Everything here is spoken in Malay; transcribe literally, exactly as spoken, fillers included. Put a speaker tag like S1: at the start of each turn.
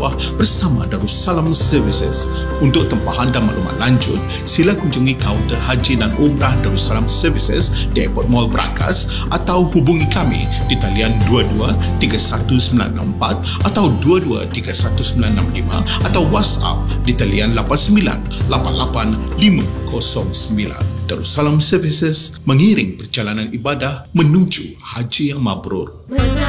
S1: Allah bersama Darussalam Services. Untuk tempahan dan maklumat lanjut, sila kunjungi kaunter Haji dan Umrah Darussalam Services di Airport Mall Brakas atau hubungi kami di talian dua dua tiga satu sembilan enam empat atau dua dua tiga satu sembilan enam lima atau WhatsApp di talian lapan sembilan lapan lapan lima kosong sembilan. Darussalam Services mengiring perjalanan ibadah menuju haji yang mabrur.